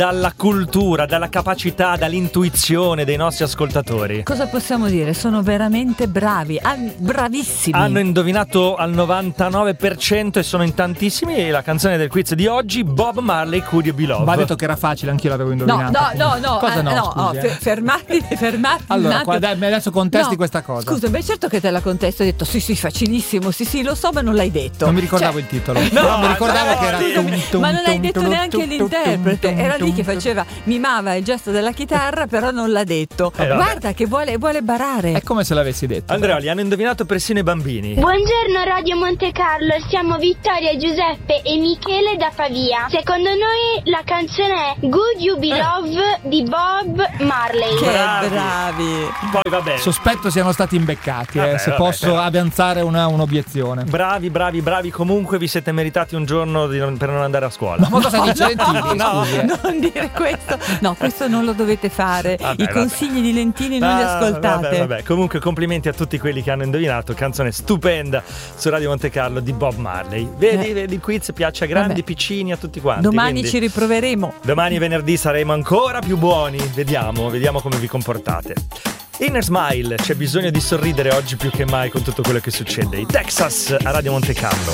dalla cultura, dalla capacità, dall'intuizione dei nostri ascoltatori. Cosa possiamo dire? Sono veramente bravi, bravissimi. Hanno indovinato al 99% e sono in tantissimi. E la canzone del quiz di oggi, Bob Marley, Could You Be Love. Va detto che era facile, anch'io l'avevo indovinata. No. Cosa no? Scusi, fermati. Allora, adesso contesti questa cosa. Scusa, beh, certo che te la contesto. Ho detto sì, facilissimo, sì, lo so, ma non l'hai detto. Non mi ricordavo il titolo. No, mi ricordavo che era ma non hai detto neanche l'interprete. Era lì che mimava il gesto della chitarra, però non l'ha detto. Guarda che vuole barare. È come se l'avessi detto. Andreoli, hanno indovinato persino i bambini. Buongiorno Radio Monte Carlo, siamo Vittoria, Giuseppe e Michele da Pavia. Secondo noi la canzone è Could You Be Love di Bob Marley. Che bravi. Poi vabbè. Sospetto siano stati imbeccati, se posso però avanzare un'obiezione. Bravi. Comunque vi siete meritati un giorno per non andare a scuola. Ma cosa dice Lentini? No, non dire questo. No, questo non lo dovete fare. I consigli di Lentini non li ascoltate. Vabbè. Comunque complimenti a tutti quelli che hanno indovinato. Canzone stupenda su Radio Monte Carlo di Bob Marley. Vedi, il quiz piace a grandi, piccini, a tutti quanti. Domani quindi ci riproveremo. Domani venerdì saremo ancora più buoni. Vediamo come vi comportate. Inner Smile, c'è bisogno di sorridere oggi più che mai con tutto quello che succede. I Texas a Radio Monte Carlo.